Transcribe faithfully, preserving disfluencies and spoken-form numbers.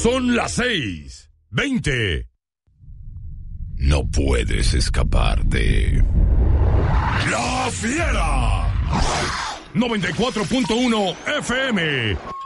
Son las seis, veinte. No puedes escapar de... ¡La Fiera! noventa y cuatro punto uno F M.